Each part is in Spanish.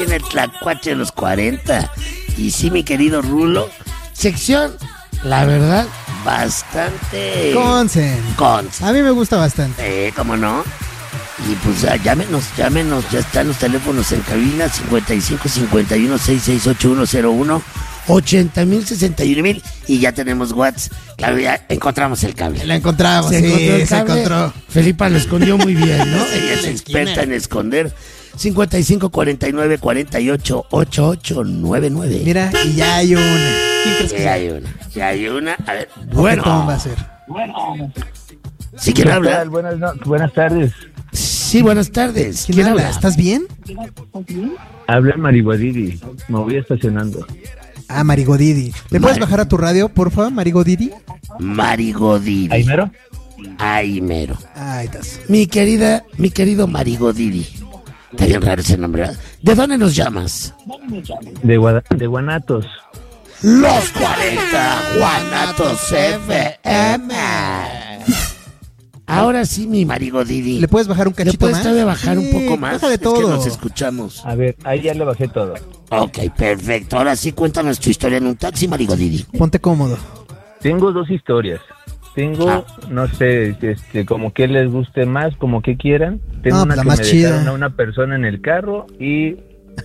aquí en el Tlacuache de los 40. Y sí, mi querido Rulo, sección, la verdad, bastante... Consen. A mí me gusta bastante. ¿Cómo no? Y pues llámenos, ya están los teléfonos en cabina, 55 51 66 8101, 80,061,000, y ya tenemos WhatsApp. Claro, ya encontramos el cable. Lo encontramos, se encontró. Felipa lo escondió muy bien, ¿no? Ella es experta en esconder. 55 49 48 88 99. Mira, y ya hay una. ¿Quién crees que Ya hay una. A ver, bueno. ¿Cómo va a ser? ¿Sí quién habla? Buenas tardes. Sí, buenas tardes. ¿Quién habla? ¿Estás bien? Habla Marigodidi. Me voy estacionando. Ah, Marigodidi. ¿Le puedes bajar a tu radio, porfa, Marigodidi? Marigodidi. ¿Aimero? Aimero. Ahí estás. Mi querido Marigodidi. Está bien raro ese nombre, ¿verdad? ¿De dónde nos llamas? De Guanatos. Los 40 Guanatos FM. Ahora sí, mi Marigodidi. ¿Le puedes bajar un cachito ¿Le puedes más? todavía bajar un poco más? Bájale todo. Es que nos escuchamos. A ver, ahí ya le bajé todo. Ok, perfecto. Ahora sí, cuéntanos tu historia en un taxi, Marigodidi. Ponte cómodo. Tengo dos historias. Tengo, no sé, como que les guste más, como que quieran. Tengo No, una la que más me chida. dejaron a una persona en el carro y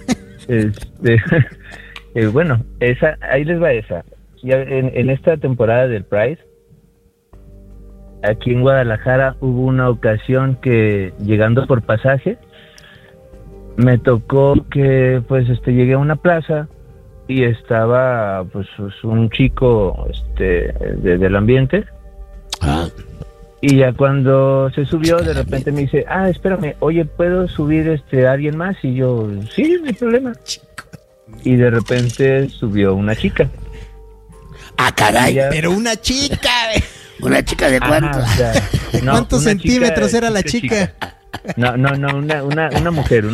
bueno, esa, ahí les va esa. Ya en esta temporada del Pride, aquí en Guadalajara hubo una ocasión que llegando por pasaje me tocó que pues llegué a una plaza y estaba pues un chico del ambiente. Y ya cuando se subió, de repente me dice, espérame, oye, ¿puedo subir a alguien más? Y yo, sí, no hay problema. Y de repente subió una chica. ¡Ah, caray! Pero una chica. ¿Una chica de cuánto? ¿Cuántos centímetros era la chica? No, una mujer.